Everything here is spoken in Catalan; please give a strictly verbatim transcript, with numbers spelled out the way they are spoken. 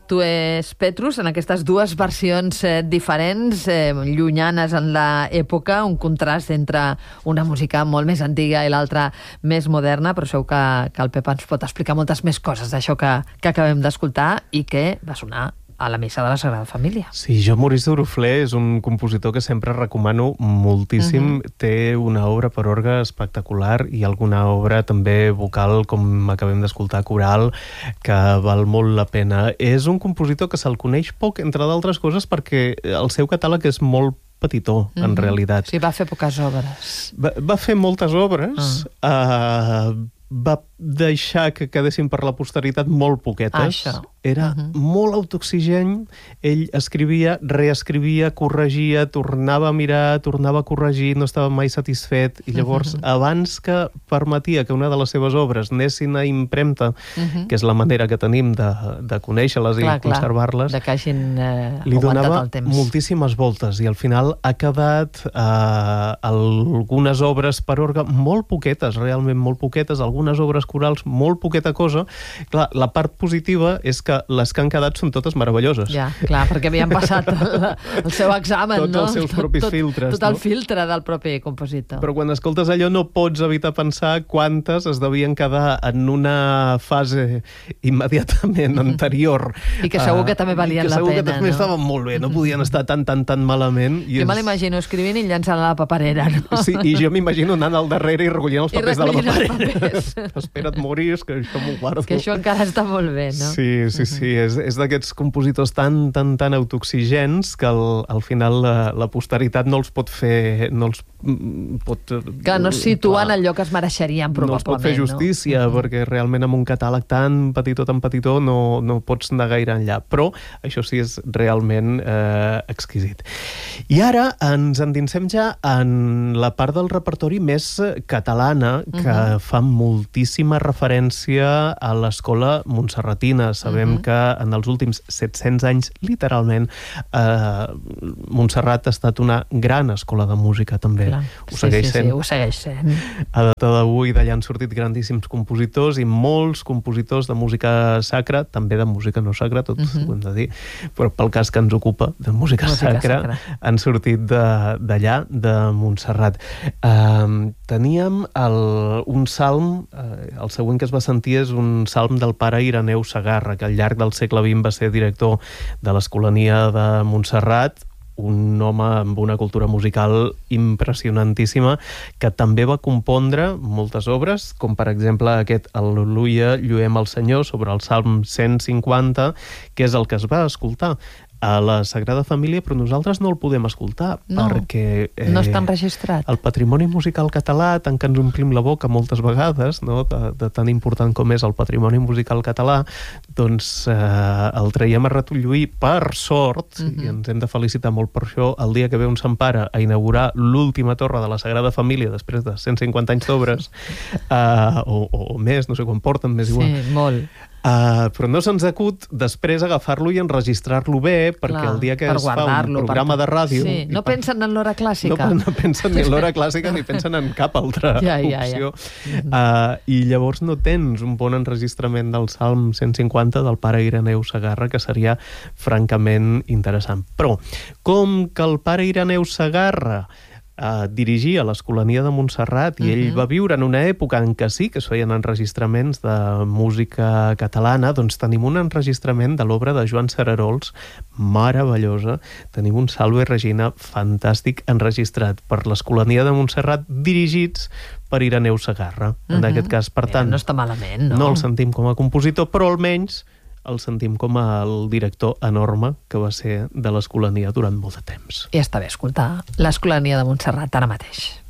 Tu és Petrus, en aquestes dues versions eh, diferents, eh, llunyanes en l'època, un contrast entre una música molt més antiga i l'altra més moderna, però segur que, que el Pep ens pot explicar moltes més coses d'això que, que acabem d'escoltar i que va sonar a la missa de la Sagrada Família. Sí, jo, Maurice Duruflé, és un compositor que sempre recomano moltíssim. Uh-huh. Té una obra per orgue espectacular i alguna obra també vocal, com acabem d'escoltar, coral, que val molt la pena. És un compositor que se'l coneix poc, entre d'altres coses, perquè el seu catàleg és molt petitó, en uh-huh. realitat. Sí, va fer poques obres. Va, va fer moltes obres, uh. Uh, va deixar que quedessin per la posteritat molt poquetes. Això. Era uh-huh. molt autoexigent. Ell escrivia, reescrivia, corregia, tornava a mirar, tornava a corregir, no estava mai satisfet. I llavors, uh-huh. abans que permetia que una de les seves obres anessin a impremta, uh-huh. que és la manera que tenim de, de conèixer-les i conservar-les, de que hagin eh, li donava el temps. moltíssimes voltes i al final ha quedat eh, algunes obres per orgue molt poquetes, realment molt poquetes, algunes obres corals molt poqueta cosa. Clar, la part positiva és que les que han quedat són totes meravelloses. Ja, clar, perquè havien passat el, el seu examen, Tots no? els seus propis tot, filtres. Tot el no? filtre del propi compositor. Però quan escoltes allò no pots evitar pensar quantes es devien quedar en una fase immediatament anterior. I que segur que també valien la pena, no? I que segur que també no? estaven molt bé, no podien estar tan, tan, tan malament. I jo és... me l'imagino escrivint i llançant a la paperera, no? Sí, i jo m'imagino anant al darrere i recollint els papers de la paperera. Els Espera't, Maurice, que això m'ho guardo. Que això encara està molt bé, no? Sí, sí, sí. Uh-huh. És, és d'aquests compositors tan, tan, tan autoexigents que al, al final la, la posteritat no els pot fer... No els pot... Que no es situen en allò que es mereixerien, probablement. No els pot fer justícia, no? Perquè realment amb un catàleg tan petitó, tan petitó, no, no pots anar gaire enllà. Però això sí és realment eh, exquisit. I ara ens endinsem ja en la part del repertori més catalana, que uh-huh. fa moltíssima referència a l'escola montserratina. Sabem uh-huh. que en els últims set-cents anys, literalment, eh, Montserrat ha estat una gran escola de música, també. Clar. Ho segueix sí, sí, sent. Sí, ho segueix sent. A data d'avui, d'allà han sortit grandíssims compositors i molts compositors de música sacra, també de música no sacra, tot uh-huh. ho hem de dir, però pel cas que ens ocupa, de música, música sacra, sacra, han sortit d'allà, de, de Montserrat. Uh, teníem el, un salm, uh, el següent que es va sentir és un salm del pare Ireneu Segarra, que al llarg del segle vint va ser director de l'Escolania de Montserrat, un home amb una cultura musical impressionantíssima, que també va compondre moltes obres, com per exemple aquest Al·leluia, lluem al Senyor, sobre el Salm cent cinquanta, que és el que es va escoltar a la Sagrada Família, però nosaltres no el podem escoltar, no, perquè... Eh, no està enregistrat. El patrimoni musical català, tant que ens omplim la boca moltes vegades, no?, de, de tan important com és el patrimoni musical català, doncs eh, el traiem a retolluir, per sort, uh-huh. i ens hem de felicitar molt per això, el dia que ve un Sant Pare a inaugurar l'última torre de la Sagrada Família, després de cent cinquanta anys d'obres, eh, o, o més, no sé quan porten, més igual. Sí, molt. Uh, però no se'ns acut després agafar-lo i enregistrar-lo bé, perquè Clar, el dia que es fa un programa per... de ràdio... Sí, no per... pensen en l'hora clàssica. No, no pensen ni en l'hora clàssica ni pensen en cap altra ja, ja, opció. Ja. Uh, I llavors no tens un bon enregistrament del Salm cent cinquanta del pare Ireneu Segarra, que seria francament interessant. Però, com que el pare Ireneu Segarra Uh, dirigia l'Escolania de Montserrat i uh-huh. ell va viure en una època en què sí que es feien enregistraments de música catalana, doncs tenim un enregistrament de l'obra de Joan Cerarols meravellosa. Tenim un Salve Regina fantàstic enregistrat per l'Escolania de Montserrat, dirigits per Ireneu Segarra. Uh-huh. En aquest cas, per tant, no està malament, no? No el sentim com a compositor, però almenys el sentim com el director enorme que va ser de l'Escolania durant molt de temps. I està bé escoltar l'Escolania de Montserrat ara mateix.